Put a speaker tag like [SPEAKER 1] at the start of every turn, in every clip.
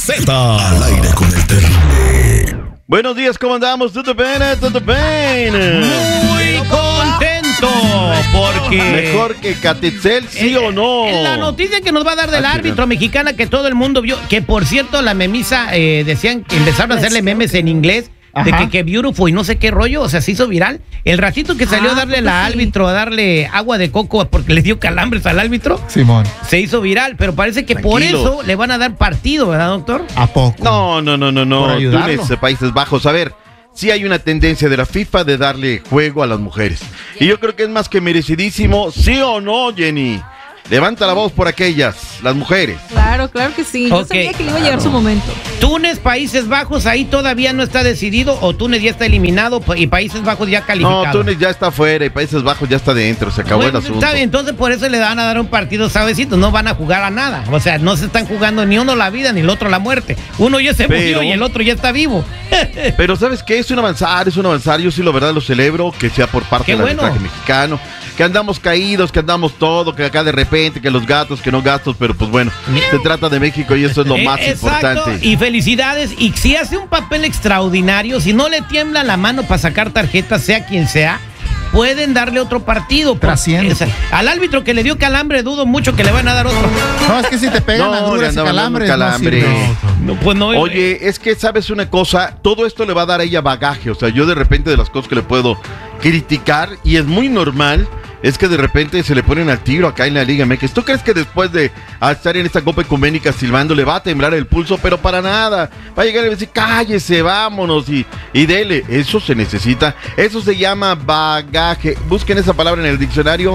[SPEAKER 1] Z al aire con el terrible.
[SPEAKER 2] Buenos días, ¿cómo andamos? ¿Todo bien? ¿Todo bien?
[SPEAKER 3] Muy contento porque...
[SPEAKER 2] Mejor que Catetzel, ¿sí o no?
[SPEAKER 3] La noticia que nos va a dar del árbitro mexicana que todo el mundo vio, que por cierto la memisa decían que empezaron a hacerle memes en inglés. De que beautiful y no sé qué rollo, o sea, se hizo viral. El ratito que salió a darle al árbitro, a darle agua de coco porque le dio calambres al árbitro,
[SPEAKER 4] Simón,
[SPEAKER 3] se hizo viral, pero parece que por eso le van a dar partido, ¿verdad, doctor?
[SPEAKER 4] ¿a poco?
[SPEAKER 2] No. Túnez, Países Bajos. A ver, sí hay una tendencia de la FIFA de darle juego a las mujeres. Y yo creo que es más que merecidísimo, ¿sí o no, Jenny? Levanta la voz por aquellas, las mujeres.
[SPEAKER 5] Claro que sí. Yo sabía que iba a llegar su momento.
[SPEAKER 3] Túnez, Países Bajos, ahí todavía no está decidido, o Túnez ya está eliminado y Países Bajos ya calificado.
[SPEAKER 2] No, Túnez ya está fuera y Países Bajos ya está dentro, se acabó el asunto.
[SPEAKER 3] Está bien, entonces por eso le van a dar un partido suavecito, no van a jugar a nada. O sea, no se están jugando ni uno la vida ni el otro la muerte. Uno ya se murió y el otro ya está vivo.
[SPEAKER 2] Pero ¿sabes qué? Es un avanzar. Yo sí, la verdad, lo celebro, que sea por parte del arbitraje mexicano. Que andamos caídos, que andamos todo, que acá de repente, que los gatos, que no gastos, pero pues bueno, se trata de México y eso es lo más importante.
[SPEAKER 3] Y felicidades, y si hace un papel extraordinario, si no le tiembla la mano para sacar tarjetas, sea quien sea, pueden darle otro partido.
[SPEAKER 4] Trasciende.
[SPEAKER 3] Al árbitro que le dio calambre, dudo mucho que le van a dar otro.
[SPEAKER 4] No, es que si te pegan agruras y calambres.
[SPEAKER 2] Oye, es que sabes una cosa, todo esto le va a dar a ella bagaje. O sea, yo de repente de las cosas que le puedo criticar, y es muy normal, es que de repente se le ponen al tiro acá en la Liga MX. ¿Tú crees que después de estar en esta Copa Ecuménica silbando le va a temblar el pulso? Pero para nada. Va a llegar y decir, cállese, vámonos y dele. Eso se necesita. Eso se llama bagaje. Busquen esa palabra en el diccionario.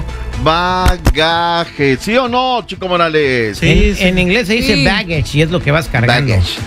[SPEAKER 2] Bagaje. ¿Sí o no, Chico Morales?
[SPEAKER 3] Sí, en inglés se dice baggage y es lo que vas cargando.
[SPEAKER 2] Baggage.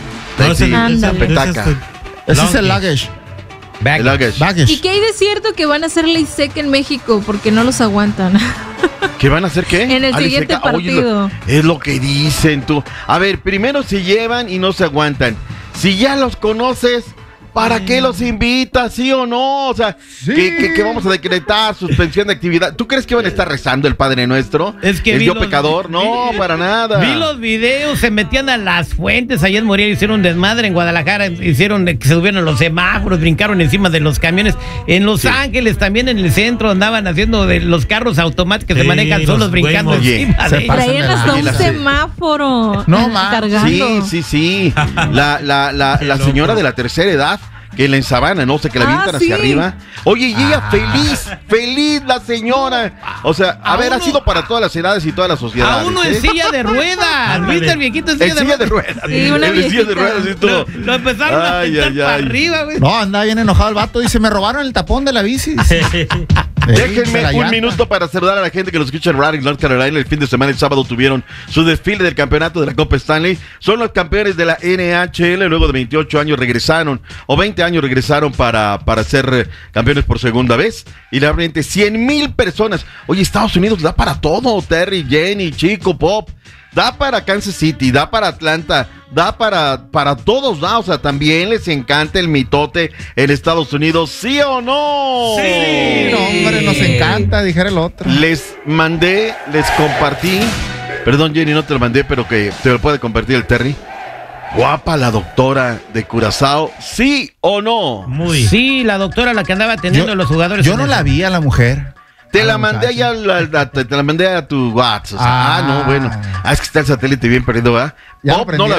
[SPEAKER 4] Ese es el luggage.
[SPEAKER 2] Baggage.
[SPEAKER 5] ¿Y qué hay de cierto que van a hacer ley seca en México? Porque no los aguantan.
[SPEAKER 2] ¿Qué van a hacer qué?
[SPEAKER 5] En el siguiente partido.
[SPEAKER 2] Oye, es lo que dicen tú. A ver, primero se llevan y no se aguantan. Si ya los conoces, ¿para qué los invitas? ¿Sí o no? O sea, sí. que vamos a decretar suspensión de actividad. ¿Tú crees que van a estar rezando el Padre Nuestro?
[SPEAKER 3] Es que
[SPEAKER 2] ¿El yo pecador? No, para nada.
[SPEAKER 3] Vi los videos, se metían a las fuentes. Ayer en Morelia hicieron un desmadre. En Guadalajara hicieron que se subieron a los semáforos, brincaron encima de los camiones. En Los Ángeles, también en el centro, andaban haciendo de los carros automáticos que se manejan solos brincando encima de ellos.
[SPEAKER 5] Traían hasta un semáforo.
[SPEAKER 4] No más.
[SPEAKER 5] Cargando.
[SPEAKER 2] Sí. La señora de la tercera edad, que la ensabana, no sé, que la avientan hacia arriba. Oye, y ella feliz la señora. O sea, a ver, ha sido para todas las edades y todas las sociedades.
[SPEAKER 3] A uno en silla de ruedas. ¿Viste el viejito en
[SPEAKER 2] silla de ruedas?
[SPEAKER 5] Sí, una
[SPEAKER 2] en silla de ruedas y todo.
[SPEAKER 3] Lo empezaron a pintar para arriba, güey.
[SPEAKER 4] No, anda bien enojado el vato. Dice, me robaron el tapón de la bici.
[SPEAKER 2] Déjenme un minuto para saludar a la gente que nos escucha en Raleigh, North Carolina. El fin de semana, el sábado, tuvieron su desfile del campeonato de la Copa Stanley. Son los campeones de la NHL. Luego de 28 años regresaron, o 20 años regresaron para ser campeones por segunda vez. Y realmente 100,000 personas. Oye, Estados Unidos da para todo. Terry, Jenny, Chico, Pop. Da para Kansas City, da para Atlanta, da para todos, o sea, también les encanta el mitote en Estados Unidos, ¿sí o no?
[SPEAKER 4] Sí, no, hombre, nos encanta, dijera el otro.
[SPEAKER 2] Les compartí, perdón Jenny, no te lo mandé, pero que te lo puede compartir el Terry. Guapa la doctora de Curazao, ¿sí o no?
[SPEAKER 3] Sí, la doctora, la que andaba atendiendo a los jugadores.
[SPEAKER 4] Yo no la vi a la mujer.
[SPEAKER 2] Te la mandé allá, te la mandé a tu WhatsApp. O sea, no, bueno. Es que está el satélite bien perdido, ¿verdad? Pop no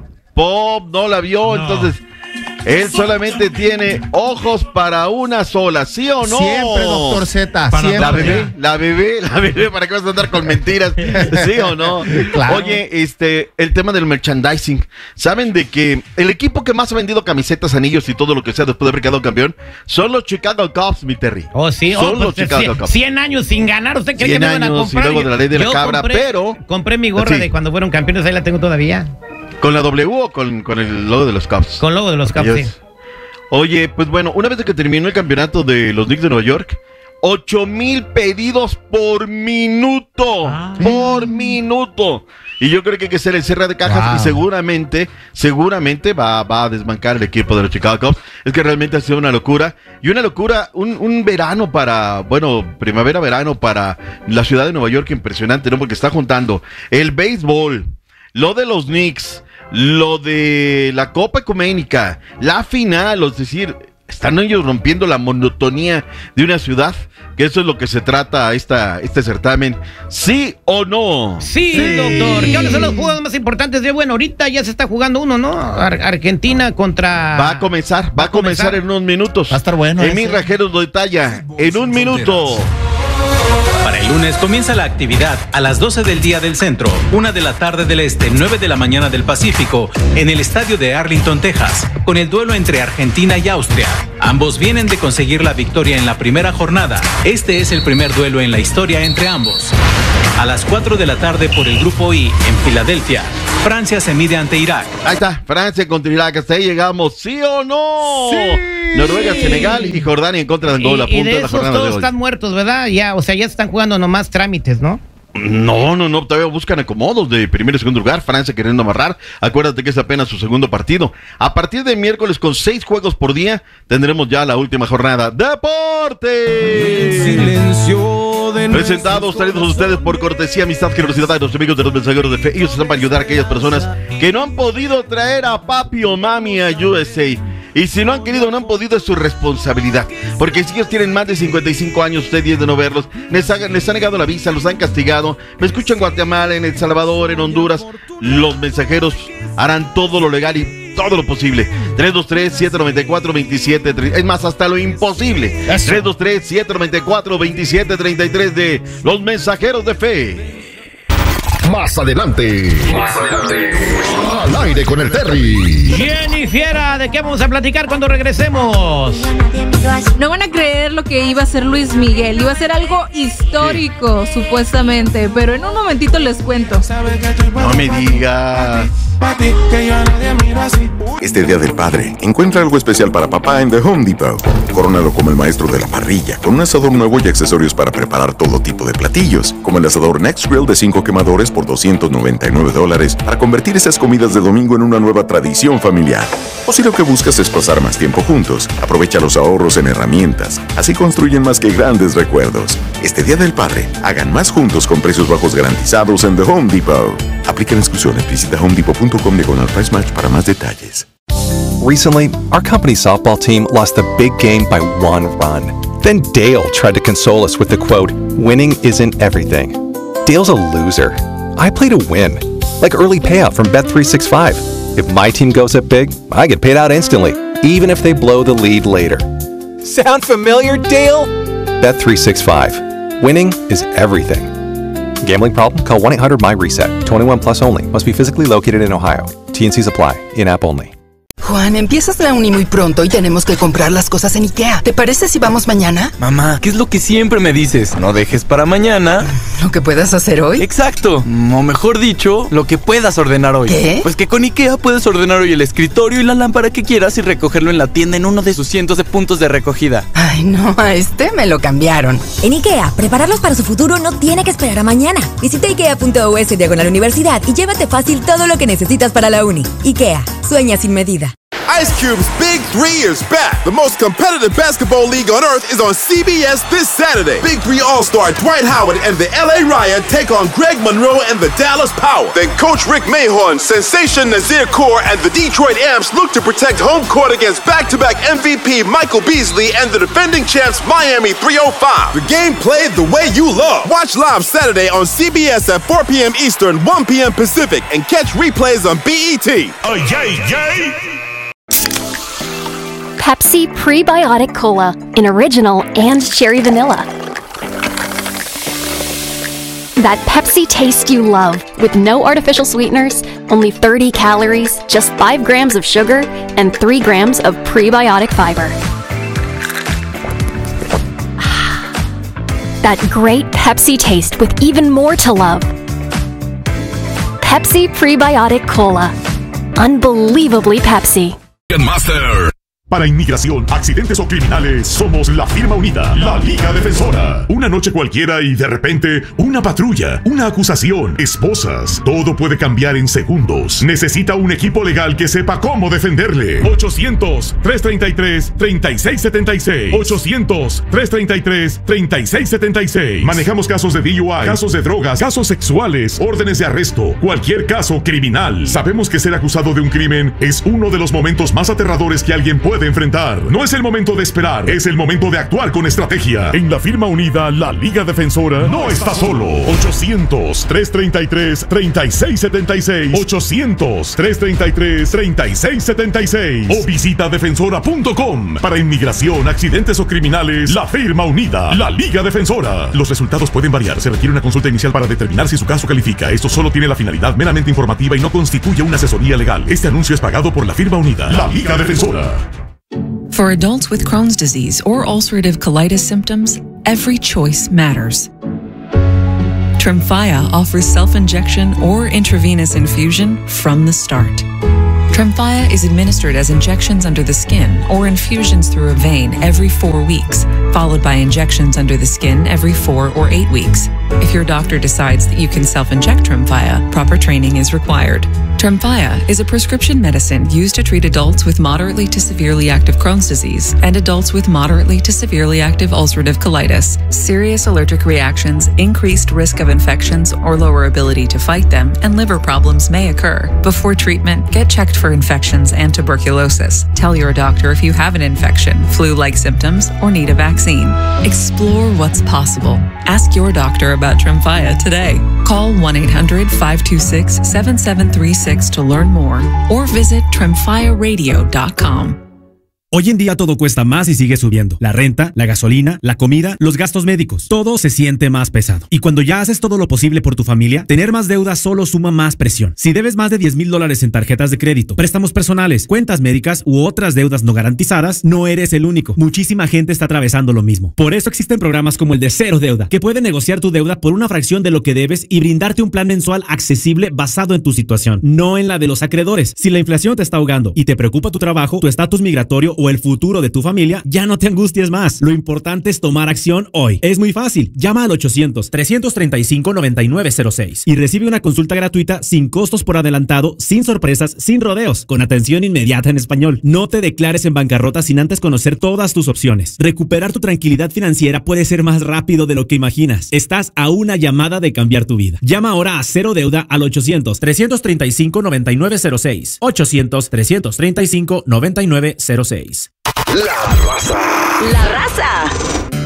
[SPEAKER 2] la vio. Entonces, él solamente tiene ojos para una sola, ¿sí o no?
[SPEAKER 4] Siempre, doctor Z, siempre.
[SPEAKER 2] La bebé, ¿para qué vas a andar con mentiras? ¿Sí o no?
[SPEAKER 4] Claro.
[SPEAKER 2] Oye, el tema del merchandising. ¿Saben de que el equipo que más ha vendido camisetas, anillos y todo lo que sea después de haber quedado campeón son los Chicago Cubs, mi Terry?
[SPEAKER 3] Oh, sí.
[SPEAKER 2] Son los Chicago Cubs.
[SPEAKER 3] 100 años sin ganar. ¿Usted cree que me van a comprar?
[SPEAKER 2] Y luego de la ley de la cabra, pero...
[SPEAKER 3] Compré mi gorra de cuando fueron campeones, ahí la tengo todavía.
[SPEAKER 2] ¿Con la W o con el logo de los Cubs?
[SPEAKER 3] Con logo de los Cubs, sí.
[SPEAKER 2] Oye, pues bueno, una vez que terminó el campeonato de los Knicks de Nueva York, 8,000 pedidos por minuto. Por minuto. Y yo creo que hay que ser el cierre de cajas y seguramente va a desbancar el equipo de los Chicago Cubs. Es que realmente ha sido una locura. Y una locura, un verano primavera-verano para la ciudad de Nueva York impresionante, ¿no? Porque está juntando el béisbol, lo de los Knicks, lo de la Copa Ecuménica, la final, es decir, están ellos rompiendo la monotonía de una ciudad, que eso es lo que se trata este certamen. ¿Sí o no?
[SPEAKER 3] Sí, doctor. ¿Cuáles son los juegos más importantes de bueno? Ahorita ya se está jugando uno, ¿no? Argentina contra...
[SPEAKER 2] Va a comenzar en unos minutos.
[SPEAKER 4] Va a estar bueno.
[SPEAKER 2] Emil Rajeros lo detalla en un minuto.
[SPEAKER 6] Para el lunes comienza la actividad a las 12 del día del centro, 1 de la tarde del este, 9 de la mañana del Pacífico, en el estadio de Arlington, Texas, con el duelo entre Argentina y Austria. Ambos vienen de conseguir la victoria en la primera jornada. Este es el primer duelo en la historia entre ambos. A las 4 de la tarde por el Grupo I, en Filadelfia, Francia se mide ante Irak.
[SPEAKER 2] Ahí está, Francia contra Irak, hasta ahí llegamos, ¿sí o no?
[SPEAKER 3] Sí.
[SPEAKER 2] Noruega, Senegal y Jordania en contra de Angola.
[SPEAKER 3] Y de esos todos están muertos, ¿verdad? Ya, o sea, ya están jugando nomás trámites, ¿no?
[SPEAKER 2] No, todavía buscan acomodos de primero y segundo lugar. Francia queriendo amarrar. Acuérdate que es apenas su segundo partido. A partir de miércoles, con 6 juegos por día, tendremos ya la última jornada. ¡Deporte! Presentados, traídos a ustedes por cortesía, amistad, generosidad de los amigos de los mensajeros de fe. Ellos están para ayudar a aquellas personas que no han podido traer a papi o mami a USA. Y si no han querido, no han podido, es su responsabilidad. Porque si ellos tienen más de 55 años, usted 10 de no verlos, les ha negado la visa, los han castigado. Me escucho en Guatemala, en El Salvador, en Honduras. Los mensajeros harán todo lo legal y todo lo posible. 323-794-2733. Es más, hasta lo imposible. 323-794-2733 de los mensajeros de fe.
[SPEAKER 1] Más adelante. Al aire con el Terry.
[SPEAKER 3] Jenny Fiera, ¿de qué vamos a platicar cuando regresemos?
[SPEAKER 5] No van a creer lo que iba a hacer Luis Miguel. Iba a ser algo histórico, supuestamente. Pero en un momentito les cuento.
[SPEAKER 2] No me digas.
[SPEAKER 1] Este Día del Padre, encuentra algo especial para papá en The Home Depot. Corónalo como el maestro de la parrilla, con un asador nuevo y accesorios para preparar todo tipo de platillos, como el asador Next Grill de 5 quemadores por $299 para convertir esas comidas de domingo en una nueva tradición familiar. O si lo que buscas es pasar más tiempo juntos, aprovecha los ahorros en herramientas. Así construyen más que grandes recuerdos. Este Día del Padre, hagan más juntos con precios bajos garantizados en The Home Depot. Aplican exclusiones. Visita homedepot.com/price match para más detalles.
[SPEAKER 7] Recently, our company's softball team lost a big game by 1 run. Then Dale tried to console us with the quote, "Winning isn't everything." Dale's a loser. I play to win, like early payout from Bet365. If my team goes up big, I get paid out instantly, even if they blow the lead later. Sound familiar, Dale? Bet365. Winning is everything. Gambling problem? Call 1-800-MY-RESET. 21 plus only. Must be physically located in Ohio. T&Cs apply. In-app only.
[SPEAKER 8] Juan, empiezas la uni muy pronto y tenemos que comprar las cosas en IKEA. ¿Te parece si vamos mañana?
[SPEAKER 9] Mamá, ¿qué es lo que siempre me dices? No dejes para mañana
[SPEAKER 8] ¿lo que puedas hacer hoy?
[SPEAKER 9] Exacto, o mejor dicho, lo que puedas ordenar hoy.
[SPEAKER 8] ¿Qué?
[SPEAKER 9] Pues que con IKEA puedes ordenar hoy el escritorio y la lámpara que quieras y recogerlo en la tienda en uno de sus cientos de puntos de recogida.
[SPEAKER 8] Ay, no, a este me lo cambiaron.
[SPEAKER 10] En IKEA, prepararlos para su futuro no tiene que esperar a mañana. Visita IKEA.us/universidad y llévate fácil todo lo que necesitas para la uni. IKEA, sueña sin medida.
[SPEAKER 11] Ice Cube's Big 3 is back. The most competitive basketball league on earth is on CBS this Saturday. Big 3 All-Star Dwight Howard and the LA Riot take on Greg Monroe and the Dallas Power. Then Coach Rick Mahorn, Sensation Nazir Kaur, and the Detroit Amps look to protect home court against back-to-back MVP Michael Beasley and the defending champs Miami 305. The game played the way you love. Watch live Saturday on CBS at 4 p.m. Eastern, 1 p.m. Pacific, and catch replays on BET. Oh, yay, yay!
[SPEAKER 12] Pepsi Prebiotic Cola in original and cherry vanilla. That Pepsi taste you love with no artificial sweeteners, only 30 calories, just 5 grams of sugar, and 3 grams of prebiotic fiber. That great Pepsi taste with even more to love. Pepsi Prebiotic Cola. Unbelievably Pepsi.
[SPEAKER 1] Master.
[SPEAKER 13] Para inmigración, accidentes o criminales, somos la firma unida, la Liga Defensora. Una noche cualquiera y de repente, una patrulla, una acusación, esposas. Todo puede cambiar en segundos. Necesita un equipo legal que sepa cómo defenderle. 800-333-3676. 800-333-3676. Manejamos casos de DUI, casos de drogas, casos sexuales, órdenes de arresto, cualquier caso criminal. Sabemos que ser acusado de un crimen es uno de los momentos más aterradores que alguien puede enfrentar. No es el momento de esperar, es el momento de actuar con estrategia. En la firma unida, la Liga Defensora no está solo. 800-333-3676. 800-333-3676. O visita defensora.com. Para inmigración, accidentes o criminales, la firma unida, la Liga Defensora. Los resultados pueden variar. Se requiere una consulta inicial para determinar si su caso califica. Esto solo tiene la finalidad meramente informativa y no constituye una asesoría legal. Este anuncio es pagado por la firma unida, la Liga Defensora.
[SPEAKER 14] For adults with Crohn's disease or ulcerative colitis symptoms, every choice matters. Tremfya offers self-injection or intravenous infusion from the start. Tremfya is administered as injections under the skin or infusions through a vein every 4 weeks, followed by injections under the skin every 4 or 8 weeks. If your doctor decides that you can self-inject Tremfya, proper training is required. Tremfya is a prescription medicine used to treat adults with moderately to severely active Crohn's disease and adults with moderately to severely active ulcerative colitis. Serious allergic reactions, increased risk of infections or lower ability to fight them, and liver problems may occur. Before treatment, get checked for infections and tuberculosis. Tell your doctor if you have an infection, flu-like symptoms, or need a vaccine. Explore what's possible. Ask your doctor about Tremfya today. Call 1-800-526-7736 to learn more or visit tremfyaradio.com.
[SPEAKER 15] Hoy en día todo cuesta más y sigue subiendo. La renta, la gasolina, la comida, los gastos médicos. Todo se siente más pesado. Y cuando ya haces todo lo posible por tu familia, tener más deuda solo suma más presión. Si debes más de $10,000 en tarjetas de crédito, préstamos personales, cuentas médicas u otras deudas no garantizadas, no eres el único. Muchísima gente está atravesando lo mismo. Por eso existen programas como el de Cero Deuda, que puede negociar tu deuda por una fracción de lo que debes y brindarte un plan mensual accesible basado en tu situación, no en la de los acreedores. Si la inflación te está ahogando y te preocupa tu trabajo, tu estatus migratorio o el futuro de tu familia, ya no te angusties más. Lo importante es tomar acción hoy. Es muy fácil. Llama al 800-335-9906 y recibe una consulta gratuita sin costos por adelantado, sin sorpresas, sin rodeos, con atención inmediata en español. No te declares en bancarrota sin antes conocer todas tus opciones. Recuperar tu tranquilidad financiera puede ser más rápido de lo que imaginas. Estás a una llamada de cambiar tu vida. Llama ahora a Cero Deuda al 800-335-9906. 800-335-9906.
[SPEAKER 16] La raza.
[SPEAKER 17] La raza.